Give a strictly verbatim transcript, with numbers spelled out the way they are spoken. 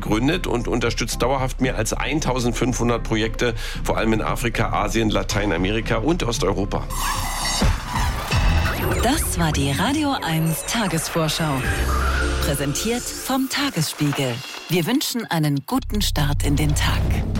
gegründet und unterstützt dauerhaft mehr als eintausendfünfhundert Projekte, vor allem in Afrika, Asien, Lateinamerika und Osteuropa. Das war die Radio eins Tagesvorschau. Präsentiert vom Tagesspiegel. Wir wünschen einen guten Start in den Tag.